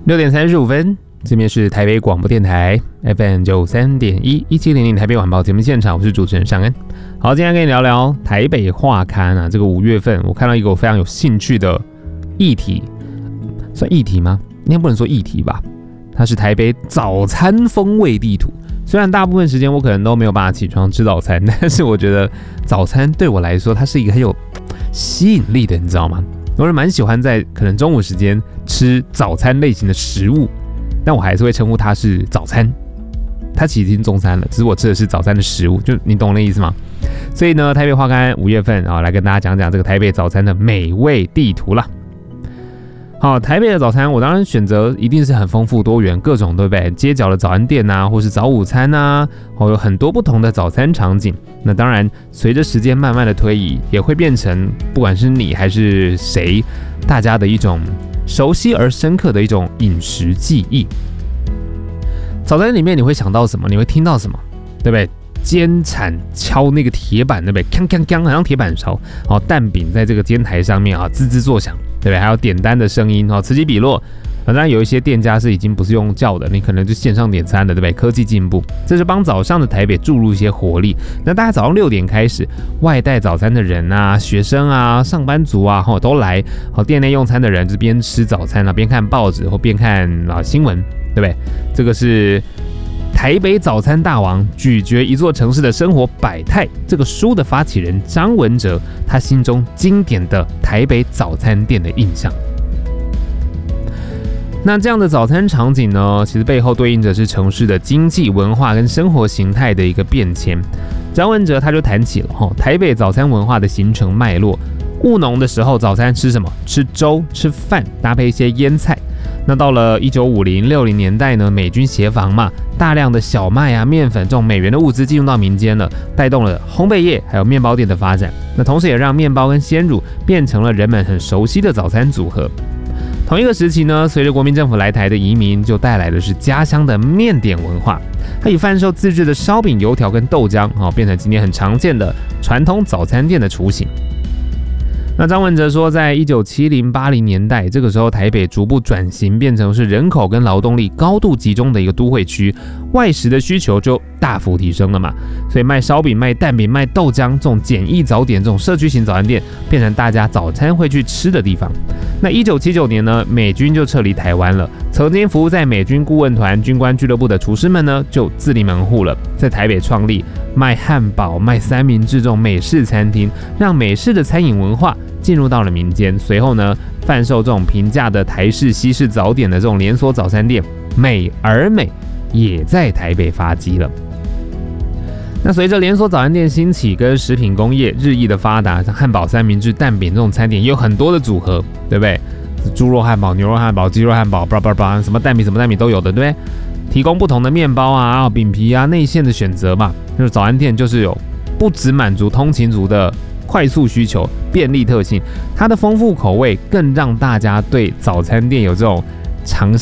6:35，这边是台北广播电台 FM 93.1，1700台北晚报节目现场，我是主持人尚恩。好，今天跟你聊聊台北画刊啊，这个5月份我看到一个我非常有兴趣的议题，算议题吗？应该不能说议题吧，它是台北早餐风味地图。虽然大部分时间我可能都没有办法起床吃早餐，但是我觉得早餐对我来说，它是一个很有吸引力的，你知道吗？我是蛮喜欢在可能中午时间吃早餐类型的食物，但我还是会称呼它是早餐。它其实已经中餐了，只是我吃的是早餐的食物，就你懂那意思吗？所以呢，台北画刊5月份啊，来跟大家讲讲这个台北早餐的美味地图啦。好，台北的早餐我当然选择一定是很丰富多元，各种对不对？街角的早餐店啊，或是早午餐啊，有很多不同的早餐场景。那当然，随着时间慢慢的推移，也会变成不管是你还是谁，大家的一种熟悉而深刻的一种饮食记忆。早餐里面你会想到什么？你会听到什么？对不对？煎铲敲那个铁板，对不对？锵锵锵，好像铁板烧。哦，蛋饼在这个煎台上面啊，滋滋作响，对不对？还有点单的声音，哦，此起彼落。当然有一些店家是已经不是用叫的，你可能就线上点餐的，对不对？科技进步，这是帮早上的台北注入一些活力。那大家早上6点开始，外带早餐的人啊、学生啊、上班族啊，都来。好，店内用餐的人就边吃早餐啊，边看报纸或边看新闻，对不对？这个是台北早餐大王咀嚼一座城市的生活百态这个书的发起人张文哲，他心中经典的台北早餐店的印象。那这样的早餐场景呢，其实背后对应着是城市的经济文化跟生活形态的一个变迁。张文哲他就谈起了台北早餐文化的形成脉络。务农的时候，早餐吃什么？吃粥、吃饭，搭配一些腌菜。那到了1950、60年代呢，美军协防嘛，大量的小麦啊、面粉这种美元的物资进入到民间了，带动了烘焙业还有面包店的发展。那同时也让面包跟鲜乳变成了人们很熟悉的早餐组合。同一个时期呢，随着国民政府来台的移民，就带来的是家乡的面点文化，它以贩售自制的烧饼、油条跟豆浆，变成今天很常见的传统早餐店的雏形。那张文哲说，在1970、80年代，这个时候台北逐步转型，变成是人口跟劳动力高度集中的一个都会区，外食的需求就大幅提升了嘛。所以卖烧饼、卖蛋饼、卖豆浆这种简易早点，这种社区型早餐店，变成大家早餐会去吃的地方。那1979年呢，美军就撤离台湾了，曾经服务在美军顾问团、军官俱乐部的厨师们呢，就自立门户了，在台北创立卖汉堡、卖三明治这种美式餐厅，让美式的餐饮文化进入到了民间。随后呢，贩售这种平价的台式、西式早点的这种连锁早餐店美而美也在台北发迹了。那随着连锁早餐店兴起，跟食品工业日益的发达，像汉堡、三明治、蛋饼这种餐点也有很多的组合，对不对？猪肉汉堡、牛肉汉堡、鸡肉汉堡，什么蛋饼、什么蛋饼都有的，对不对？提供不同的面包啊、饼皮啊、内馅的选择嘛。就是早餐店就是有不只满足通勤族的快速需求、便利特性，它的丰富口味更让大家对早餐店有这种尝